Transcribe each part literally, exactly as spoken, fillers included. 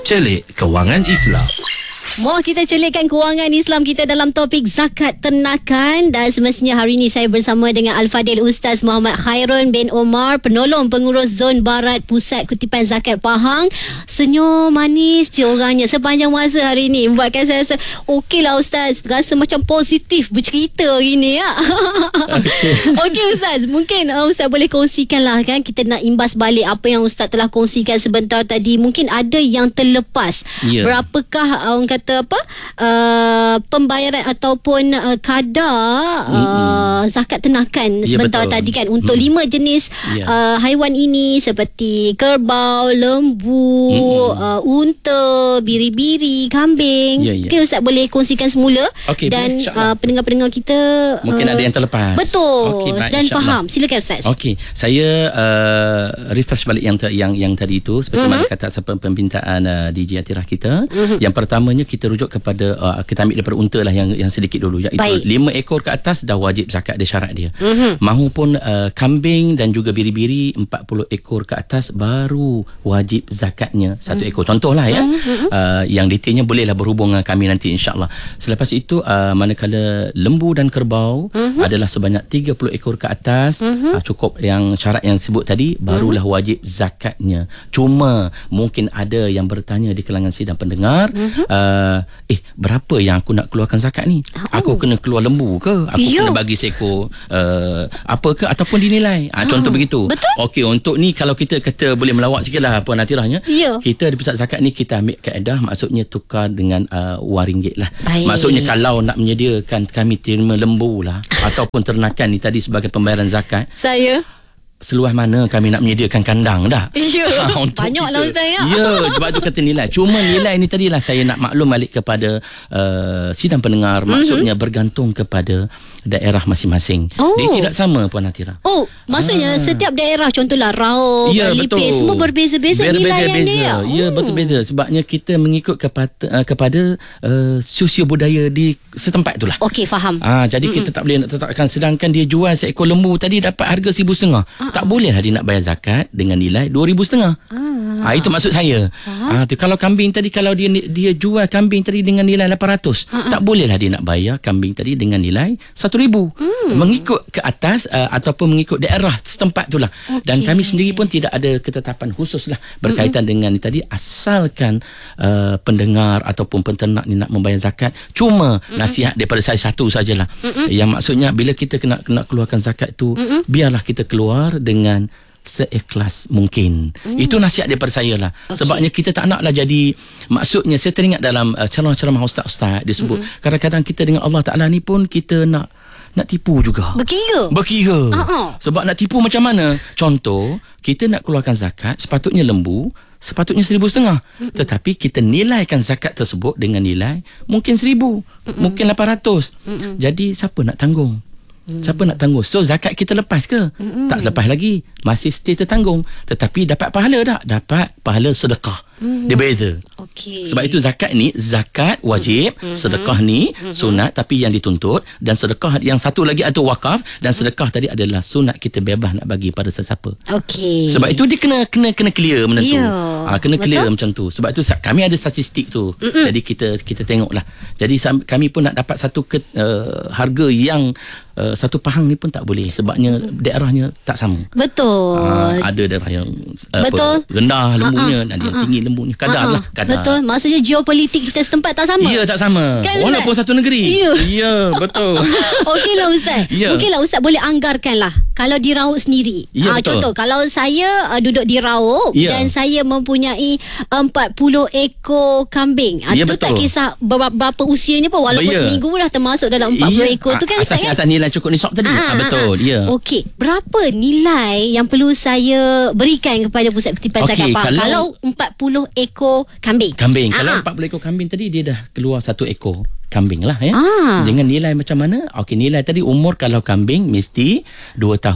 Celik Kewangan Islam. Mau kita celikkan kewangan Islam kita dalam topik zakat ternakan. Dan semestinya hari ini saya bersama dengan Al-Fadil Ustaz Muhammad Khairun bin Omar, penolong pengurus Zon Barat Pusat Kutipan Zakat Pahang. Senyum manis je orangnya sepanjang masa hari ini, membuatkan saya rasa okey lah Ustaz, rasa macam positif bercerita hari ni ya. Okey okay, Ustaz, mungkin uh, Ustaz boleh kongsikan lah kan, kita nak imbas balik apa yang Ustaz telah kongsikan sebentar tadi. Mungkin ada yang terlepas, yeah. Berapakah orang kata apa uh, pembayaran ataupun uh, kadar uh, zakat ternakan sebentar ya, tadi kan untuk hmm. lima jenis ya. uh, haiwan ini seperti kerbau, lembu, hmm. uh, unta, biri-biri, kambing. Ya, ya. Mungkin Ustaz boleh kongsikan semula okay, dan uh, pendengar-pendengar kita mungkin uh, ada yang terlepas. Betul okay, baik, dan faham. Silakan Ustaz. Okey, saya uh, refresh balik yang ter, yang yang tadi itu seperti mana uh-huh. kata siapa pembintaan uh, D J Atirah kita. Uh-huh. Yang pertamanya kita rujuk kepada uh, kita ambil daripada unta lah yang yang sedikit dulu, iaitu baik. lima ekor ke atas dah wajib zakat, dia syarat dia. Uh-huh. Mahupun uh, kambing dan juga biri-biri empat puluh ekor ke atas baru wajib zakatnya satu uh-huh. ekor. Contohlah ya. Uh-huh. Uh, yang detailnya bolehlah berhubung dengan kami nanti insya-Allah. Selepas itu uh, manakala lembu dan kerbau uh-huh. adalah sebanyak tiga puluh ekor ke atas, uh-huh. uh, cukup yang syarat yang sebut tadi, barulah uh-huh. wajib zakatnya. Cuma mungkin ada yang bertanya di kalangan sidang pendengar, uh-huh. uh, eh berapa yang aku nak keluarkan zakat ni? Oh. Aku kena keluar lembu ke? Aku Yo. kena bagi seekor uh, apa ke ataupun dinilai? Ah, contoh oh. begitu. Betul? Okey, untuk ni kalau kita kata boleh melawak sikitlah Puan Atirahnya. Yo. Kita di pusat zakat ni kita ambil kaedah, maksudnya tukar dengan uh, wang ringgit lah. Baik. Maksudnya kalau nak menyediakan kami terima lembu lah ataupun ternakan ni tadi sebagai pembayaran zakat. Saya seluas mana kami nak menyediakan kandang dah. Ya. Ha, banyaklah Ustaz ya. Ya, sebab tu kata nilai. Cuma nilai ni tadilah saya nak maklum balik kepada uh, sidang pendengar. Mm-hmm. Maksudnya bergantung kepada daerah masing-masing. Oh. Dia tidak sama Puan Atirah. Oh, maksudnya ah. setiap daerah contohlah Raub, ya, Lipis semua berbeza-beza nilai yang dia. Ya, hmm. betul beza. Sebabnya kita mengikut kepada uh, kepada uh, sosio budaya di setempat itulah. Okey, faham. Ah, jadi mm-hmm. kita tak boleh nak tetapkan, sedangkan dia jual seekor lembu tadi dapat harga seribu setengah. Ah. Tak boleh lah dia nak bayar zakat dengan nilai dua ribu setengah. Ah. Ah, itu maksud saya. Ah, tu kalau kambing tadi, kalau dia dia jual kambing tadi dengan nilai lapan ratus, ah. tak boleh lah dia nak bayar kambing tadi dengan nilai satu ribu. Hmm. Mengikut ke atas uh, ataupun mengikut daerah setempat itulah. Okay. Dan kami sendiri pun tidak ada ketetapan khusus lah berkaitan mm-hmm. dengan tadi, asalkan uh, pendengar ataupun penternak ni nak membayar zakat. Cuma mm-hmm. nasihat daripada saya satu sajalah. Mm-hmm. Yang maksudnya bila kita kena kena keluarkan zakat tu, mm-hmm. biarlah kita keluar dengan seikhlas mungkin. Mm. Itu nasihat daripada saya lah. Okay. Sebabnya kita tak naklah jadi, maksudnya saya teringat dalam uh, ceramah-ceramah ustaz-ustaz dia sebut, mm-hmm. kadang-kadang kita dengan Allah Ta'ala ni pun kita nak nak tipu juga. Berkira. Berkira. Uh-huh. Sebab nak tipu macam mana? Contoh, kita nak keluarkan zakat, sepatutnya lembu, sepatutnya seribu setengah. Mm-mm. Tetapi kita nilaikan zakat tersebut dengan nilai mungkin seribu, Mm-mm. mungkin lapan ratus. Mm-mm. Jadi siapa nak tanggung? Hmm. Siapa nak tanggung? So zakat kita lepas ke? Mm-mm. Tak lepas lagi, masih stay tertanggung. Tetapi dapat pahala tak? Dapat pahala sedekah. Mm-hmm. Dia beza. Okay. Sebab itu zakat ni, zakat wajib, mm-hmm. sedekah ni mm-hmm. sunat tapi yang dituntut, dan sedekah yang satu lagi atau wakaf, dan sedekah tadi adalah sunat, kita bebas nak bagi pada sesiapa. Okey. Sebab itu dia kena kena kena clear benda tu. Ha, kena clear betul? Macam tu. Sebab itu kami ada statistik tu. Mm-hmm. Jadi kita kita tengoklah. Jadi kami pun nak dapat satu ke, uh, harga yang uh, satu Pahang ni pun tak boleh, sebabnya mm-hmm. daerahnya tak sama. Betul. Ha, ada daerah yang uh, apa, rendah lembunya, uh-uh. ada yang tinggi lembunya, kadar uh-huh. lah kadar. Betul. Maksudnya geopolitik kita setempat tak sama. Ya, tak sama. Kan, walaupun Ustaz? Satu negeri. Ya, ya betul. Okeylah Ustaz. Ya. Mungkinlah Ustaz boleh anggarkan lah kalau di Raub sendiri. Ya, ha, contoh kalau saya uh, duduk di Raub, ya. dan saya mempunyai empat puluh ekor kambing. Ha, ya, tu betul. Tak kisah berapa, berapa usianya pun, walaupun ya. seminggu dah termasuk dalam empat puluh ya. ekor tu kan Ustaz kan? Atas nilai cukup nisab tadi. Ha, ha, betul. Ya. Okey. Berapa nilai yang perlu saya berikan kepada Pusat Kutipan Zakat Pahang kalau, kalau empat puluh ekor kambing? Kambing. Aa. Kalau empat puluh ekor kambing tadi, dia dah keluar satu ekor kambing lah ya. Aa. Dengan nilai macam mana? Okey, nilai tadi umur kalau kambing mesti dua tahun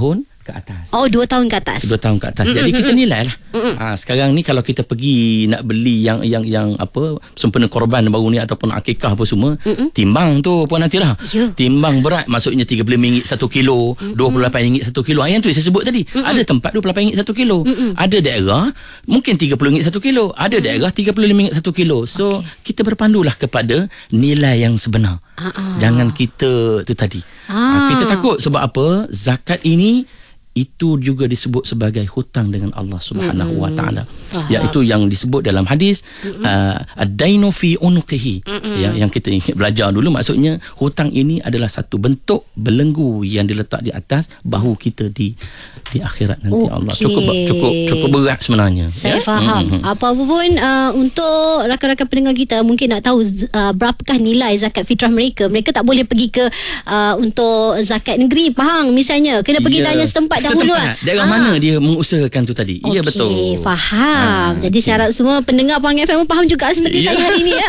ke atas. Oh, dua tahun ke atas. Dua tahun ke atas. Mm-mm. Jadi kita nilai lah. Ha, sekarang ni kalau kita pergi nak beli yang yang yang apa sempena korban baru ni ataupun akikah apa semua, Mm-mm. timbang tu Puan Atira. Yeah. Timbang berat, maksudnya tiga puluh ringgit satu kilo, Mm-mm. dua puluh lapan ringgit satu kilo. Yang tu saya sebut tadi. Mm-mm. Ada tempat dua puluh lapan ringgit satu kilo. Mm-mm. Ada daerah mungkin tiga puluh ringgit satu kilo. Ada Mm-mm. daerah tiga puluh lima ringgit satu kilo. So okay. kita berpandulah kepada nilai yang sebenar. Uh-uh. Jangan kita tu tadi. Uh. Kita takut sebab apa? Zakat ini itu juga disebut sebagai hutang dengan Allah Subhanahu wa taala. Iaitu yang disebut dalam hadis uh, ad-dainu fi unqihi. Yang yang kita belajar dulu, maksudnya hutang ini adalah satu bentuk belenggu yang diletak di atas bahu kita di di akhirat nanti. Okay. Allah cukup cukup cukup berat sebenarnya. Saya ya? faham. Mm-hmm. Apa pun uh, untuk rakan-rakan pendengar kita mungkin nak tahu uh, berapakah nilai zakat fitrah mereka. Mereka tak boleh pergi ke uh, untuk zakat negeri, Pahang misalnya. Kena pergi yeah. tanya setempat dahulu. Daerah ha. mana dia mengusahakan tu tadi. Ya, okay, betul. Faham. Ha, Jadi okay. saya harap semua pendengar Pahang F M faham juga seperti yeah. saya hari ini ya.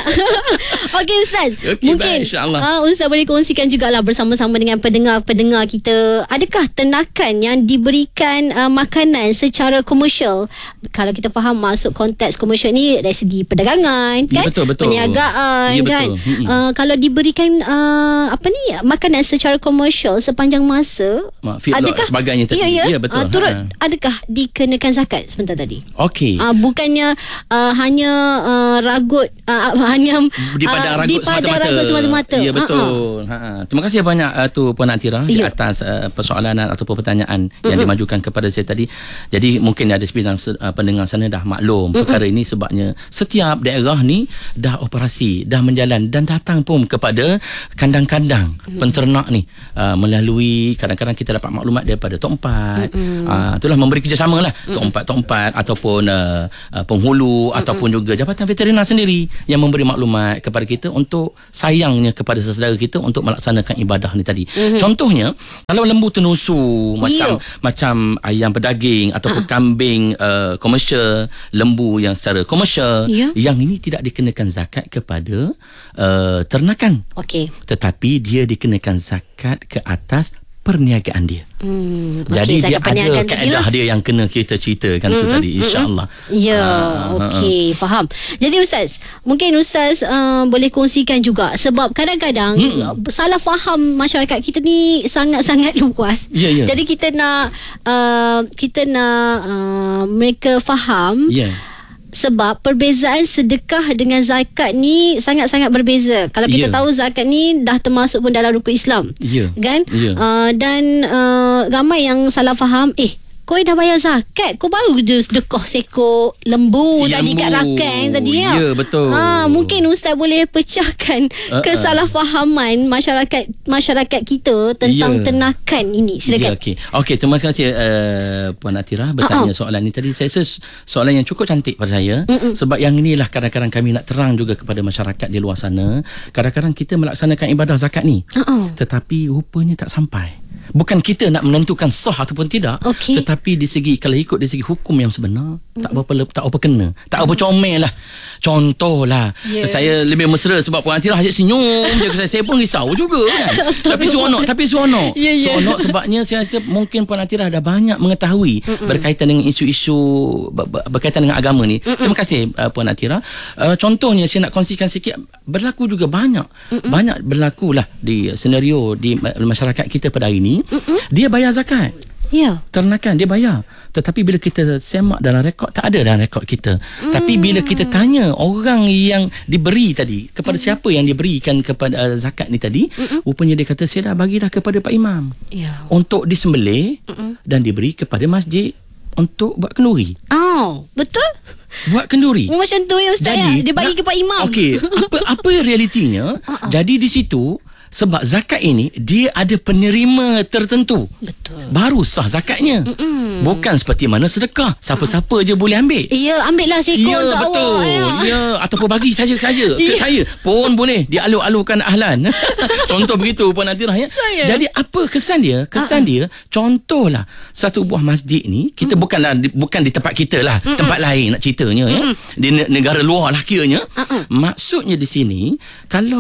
Okey Ustaz. Okay, mungkin uh, Ustaz boleh kongsikan jugalah bersama-sama dengan pendengar-pendengar kita. Adakah tenakan yang diberikan uh, makanan secara komersial? Kalau kita faham masuk konteks komersial ni dari segi perdagangan, ya, kan? Betul, betul. Perniagaan, ya, kan? Uh, kalau diberikan uh, apa ni makanan secara komersial sepanjang masa, Ma, adakah sebagainya tadi? Ya, ya. Ya, betul. Uh, turut ha. adakah dikenakan zakat sebentar tadi? Okey. Uh, bukannya uh, hanya uh, ragut uh, hanya di padang ragut, uh, semata-mata. ragut semata-mata. Ya, betul. Uh-huh. Ha. Terima kasih banyak uh, tu Puan Atira di atas uh, persoalan ataupun pertanyaan uh-huh. yang dimajukan kepada saya tadi. Jadi mungkin ada sebidang uh, pendengar sana dah maklum uh-huh. perkara ini sebabnya setiap daerah ni dah operasi, dah menjalan dan datang pun kepada kandang-kandang uh-huh. penternak ni uh, melalui kadang-kadang kita dapat maklumat daripada Tok Empat. Mm. Uh, itulah memberi kerjasama lah mm. Tok Empat Tok Empat ataupun uh, uh, penghulu mm. ataupun juga Jabatan Veterina sendiri yang memberi maklumat kepada kita untuk sayangnya kepada saudara kita untuk melaksanakan ibadah ni tadi. Mm-hmm. Contohnya kalau lembu tenusu macam yeah. macam ayam pedaging ataupun uh. kambing uh, komersial, lembu yang secara komersial, yeah. yang ini tidak dikenakan zakat kepada uh, ternakan. Okey. Tetapi dia dikenakan zakat ke atas perniagaan dia. Hmm, Jadi okay, dia ada kaedah dia yang kena kita ceritakan mm-hmm, tu tadi, insya-Allah. Ya, okey, uh, faham. Jadi Ustaz, mungkin Ustaz uh, boleh kongsikan juga sebab kadang-kadang hmm. salah faham masyarakat kita ni sangat-sangat luas. Yeah, yeah. Jadi kita nak uh, kita nak uh, mereka faham. Yeah. Sebab perbezaan sedekah dengan zakat ni sangat-sangat berbeza. Kalau kita yeah. tahu zakat ni dah termasuk pun dalam rukun Islam. Yeah. Kan? Yeah. Uh, dan uh, ramai yang salah faham, eh kau dah bayar zakat, kau baru je sedekah sekor lembu, lembu. tadi kat rakan tadi ya. Ya, betul. Ha, mungkin Ustaz boleh pecahkan uh-uh. kesalahfahaman masyarakat masyarakat kita tentang yeah. tenakan ini. Silakan. Ya, okey. Okey, terima kasih uh, Puan Atira bertanya uh-uh. soalan ni tadi. Saya rasa soalan yang cukup cantik pada saya. Mm-mm. Sebab yang inilah kadang-kadang kami nak terang juga kepada masyarakat di luar sana. Kadang-kadang kita melaksanakan ibadah zakat ni. Uh-uh. Tetapi rupanya tak sampai. Bukan kita nak menentukan sah ataupun tidak, okay. tetapi di segi kalau ikut di segi hukum yang sebenar, mm-hmm. tak apa tak apa kena, tak apa comel lah. Contohlah, yeah. saya lebih mesra sebab Puan Atira asyik senyum je. Saya, saya pun risau juga kan. tapi seronok, tapi seronok. Yeah, yeah. Seronok sebabnya saya rasa mungkin Puan Atira dah banyak mengetahui mm-hmm. berkaitan dengan isu-isu ber- berkaitan dengan agama ni. Mm-hmm. Terima kasih uh, Puan Atira. Uh, contohnya saya nak kongsikan sikit, berlaku juga banyak. Mm-hmm. Banyak berlakulah di senario di masyarakat kita pada hari ini. Mm-mm. Dia bayar zakat. Ya. Ternakan dia bayar. Tetapi bila kita semak dalam rekod, tak ada dalam rekod kita. Mm. Tapi bila kita tanya orang yang diberi tadi, kepada mm. siapa yang diberikan kepada uh, zakat ni tadi, Mm-mm. rupanya dia kata saya dah bagi dah kepada Pak Imam. Ya. Untuk disembelih Mm-mm. dan diberi kepada masjid untuk buat kenduri. Oh, betul? Buat kenduri. Oh, macam tu ya Ustaz. Jadi, ya? Dia bagi ke Pak Imam. Okey, apa apa realitinya? Uh-uh. Jadi di situ sebab zakat ini dia ada penerima tertentu. Betul. Baru sah zakatnya. Mm-mm. Bukan seperti mana sedekah. Siapa-siapa je boleh ambil. Ya, ambillah sekor ya, untuk betul. awak. Ya, ya, ataupun bagi saja-saja ke saya pun boleh dialu-alukan ahlan. Contoh begitu Puan Atira ya. Jadi apa kesan dia? Kesan uh-uh. dia contohlah satu buah masjid ni, kita mm. bukanlah bukan di tempat kita lah, Mm-mm. tempat lain nak ceritanya ya. Di negara luar lah kiranya. Uh-uh. Maksudnya di sini kalau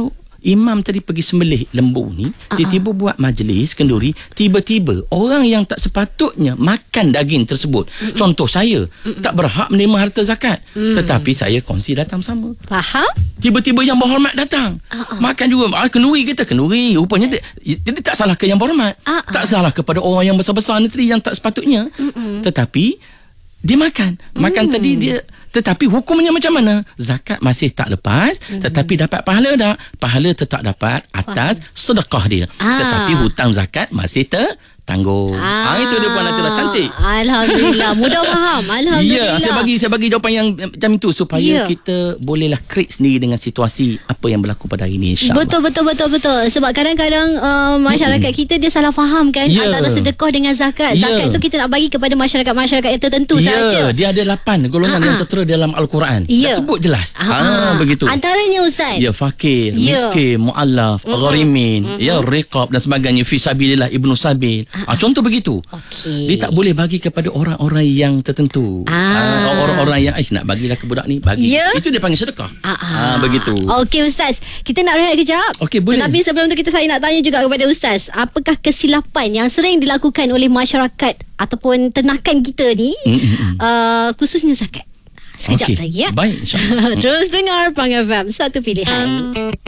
imam tadi pergi sembelih lembu ni, uh-huh. tiba-tiba buat majlis kenduri, tiba-tiba orang yang tak sepatutnya makan daging tersebut, uh-uh. contoh saya, uh-uh. tak berhak menerima harta zakat, uh-uh. tetapi saya kongsi datang sama. Faham? Tiba-tiba yang berhormat datang, uh-uh. makan juga. Ah, kenduri kita, kenduri. Rupanya dia, dia tak salah ke yang berhormat, uh-uh. tak salah kepada orang yang besar-besar ni tadi yang tak sepatutnya, uh-uh. tetapi dia makan. Makan mm. tadi dia, tetapi hukumnya macam mana? Zakat masih tak lepas, mm. tetapi dapat pahala tak? Pahala tetap dapat atas Faham. sedekah dia. Ah. Tetapi hutang zakat masih tertanggung. Ah. ah itu dia Puan Atira, cantik. Alhamdulillah, mudah faham. Alhamdulillah. Ya, saya bagi saya bagi jawapan yang macam itu supaya yeah. kita bolehlah create sendiri dengan situasi apa yang berlaku pada hari ini, insya-Allah. Betul betul betul betul. Sebab kadang-kadang uh, masyarakat mm-hmm. kita dia salah faham kan yeah. antara sedekah dengan zakat. Yeah. Zakat tu kita nak bagi kepada masyarakat-masyarakat yang tertentu yeah. sahaja. Dia ada lapan golongan uh-huh. yang tertera dalam Al-Quran. Yeah. Dah sebut jelas. Uh-huh. Ha begitu. Antaranya Ustaz. Ya, fakir, yeah. miskin, muallaf, uh-huh. gharimin, uh-huh. ya, riqab dan sebagainya, fi sabilillah, ibnu sabil. Uh-huh. Ha, contoh begitu. Okay. Dia tak boleh bagi kepada orang-orang yang tertentu. Ah. Ha, orang-orang yang eh nak bagilah ke budak ni, bagi. Yeah. Itu dia panggil sedekah. Ha, begitu. Okey Ustaz, kita nak rehat kejap. Okey, boleh. Tetapi sebelum tu kita saya nak tanya juga kepada Ustaz, apakah kesilapan yang sering dilakukan oleh masyarakat ataupun ternakan kita ni, mm-hmm. uh, khususnya zakat? Sekejap okay. lagi ya. Baik, insya-Allah. Terus dengar Pang F M, satu pilihan.